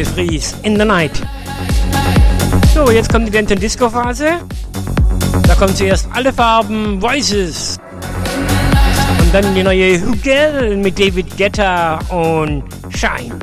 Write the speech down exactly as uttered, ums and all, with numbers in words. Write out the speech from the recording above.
De Vries, In the Night. So, jetzt kommt die Dance- und Disco-Phase. Da kommen zuerst Alle Farben, Voices. Und dann die neue Who Girl mit David Guetta und Shine.